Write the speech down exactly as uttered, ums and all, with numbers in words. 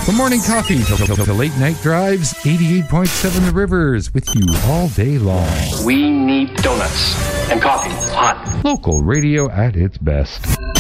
From morning coffee to, to, to late night drives, eighty-eight point seven The Rivers with you all day long. We need donuts and coffee hot. Local radio at its best.